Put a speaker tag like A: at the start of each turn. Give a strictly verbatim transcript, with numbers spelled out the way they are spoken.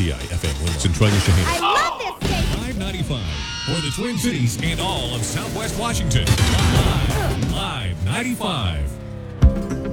A: T I F M Willis and Trina Shaheen.
B: I love this station.
C: five ninety-five for the Twin Cities and all of Southwest Washington. Live, Live ninety-five.